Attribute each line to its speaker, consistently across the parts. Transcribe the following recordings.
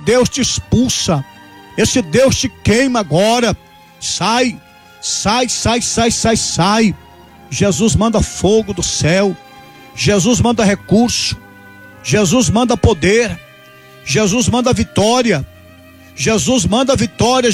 Speaker 1: Deus te expulsa, esse Deus te queima agora. Sai, sai, sai, sai, sai, sai. Jesus manda fogo do céu, Jesus manda recurso, Jesus manda poder, Jesus manda vitória, Jesus manda vitória.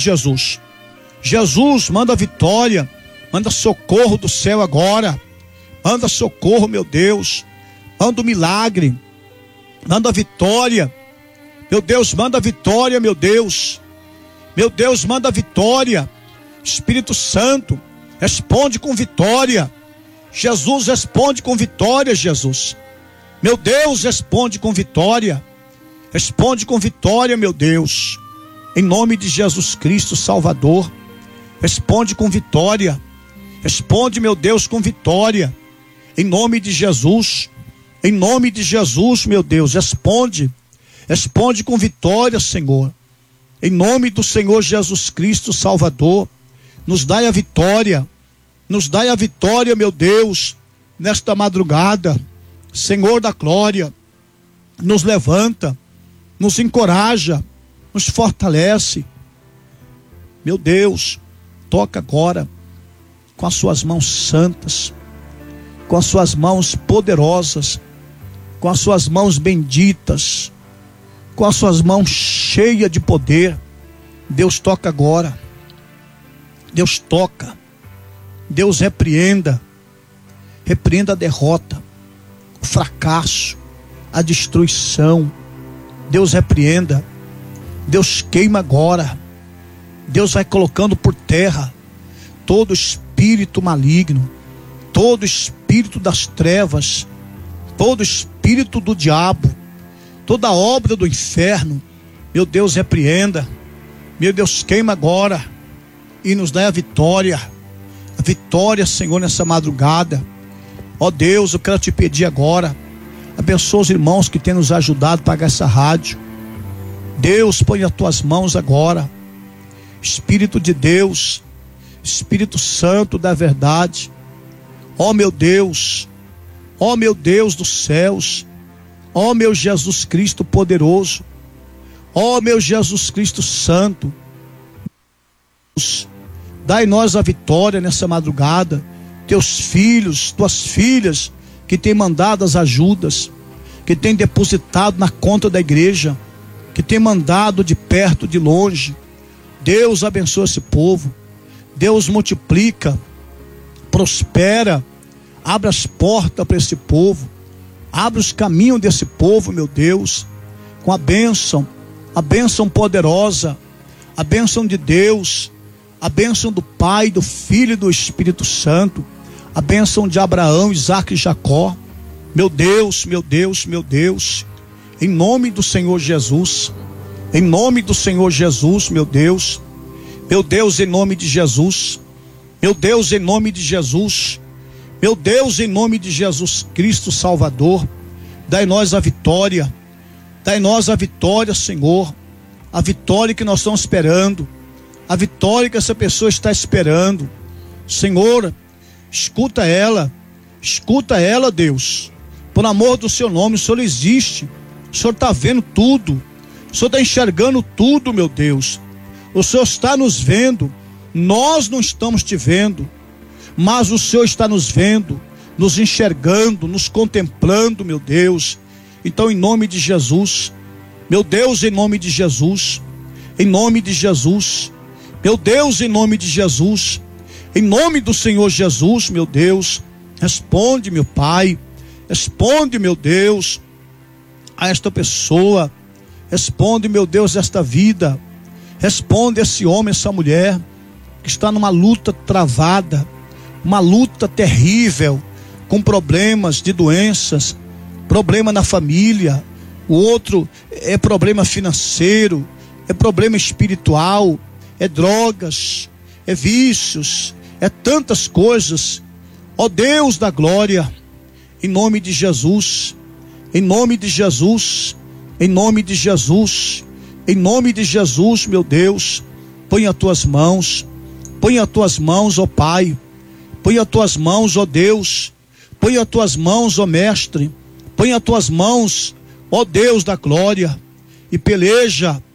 Speaker 1: Jesus manda vitória, manda socorro do céu agora, manda socorro, meu Deus, manda um milagre, manda vitória, meu Deus, manda vitória, meu Deus, manda vitória. Espírito Santo, responde com vitória. Jesus, responde com vitória, Jesus. Meu Deus, responde com vitória. Responde com vitória, meu Deus. Em nome de Jesus Cristo, Salvador. Responde com vitória. Responde, meu Deus, com vitória. Em nome de Jesus. Em nome de Jesus, meu Deus, responde. Responde com vitória, Senhor. Em nome do Senhor Jesus Cristo, Salvador. Nos dai a vitória. Nos dai a vitória, meu Deus, nesta madrugada. Senhor da glória, nos levanta, nos encoraja, nos fortalece. Meu Deus, toca agora com as suas mãos santas, com as suas mãos poderosas, com as suas mãos benditas, com as suas mãos cheias de poder. Deus toca agora. Deus toca. Deus repreenda a derrota, o fracasso, a destruição. Deus repreenda. Deus queima agora. Deus vai colocando por terra todo espírito maligno, todo espírito das trevas, todo espírito do diabo, toda obra do inferno. Meu Deus, repreenda. Meu Deus, queima agora e nos dá a vitória. A vitória, Senhor, nessa madrugada. Ó Deus, eu quero te pedir agora, abençoa os irmãos que têm nos ajudado a pagar essa rádio. Deus, põe as tuas mãos agora. Espírito de Deus, Espírito Santo da verdade. Ó meu Deus dos céus, ó meu Jesus Cristo poderoso, ó meu Jesus Cristo santo, dai-nós a vitória nessa madrugada. Teus filhos, tuas filhas que têm mandado as ajudas, que têm depositado na conta da igreja, que têm mandado de perto, de longe. Deus abençoa esse povo. Deus multiplica, prospera, abre as portas para esse povo, abre os caminhos desse povo, meu Deus, com a bênção poderosa, a bênção de Deus, a bênção do Pai, do Filho e do Espírito Santo, a bênção de Abraão, Isaque e Jacó. Meu Deus, meu Deus, meu Deus, em nome do Senhor Jesus, em nome do Senhor Jesus, meu Deus, em nome de Jesus, meu Deus, em nome de Jesus, meu Deus, em nome de Jesus Cristo Salvador, dai-nós a vitória, Senhor, a vitória que nós estamos esperando, a vitória que essa pessoa está esperando. Senhor, escuta ela, Deus, por amor do seu nome. O Senhor existe, o Senhor está vendo tudo, o Senhor está enxergando tudo, meu Deus. O Senhor está nos vendo, nós não estamos te vendo, mas o Senhor está nos vendo, nos enxergando, nos contemplando, meu Deus. Então, em nome de Jesus, meu Deus, em nome de Jesus, em nome de Jesus, meu Deus, em nome de Jesus, em nome do Senhor Jesus, meu Deus, responde, meu Pai, responde, meu Deus, a esta pessoa, responde, meu Deus, esta vida, responde esse homem, essa mulher, que está numa luta travada, uma luta terrível, com problemas de doenças, problema na família, o outro é problema financeiro, é problema espiritual, é drogas, é vícios, é tantas coisas. Ó Deus da glória, em nome de Jesus, em nome de Jesus, em nome de Jesus, em nome de Jesus, meu Deus, põe as tuas mãos, ó Pai, põe as tuas mãos, ó Deus, põe as tuas mãos, ó Mestre, põe as tuas mãos, ó Deus da glória, e peleja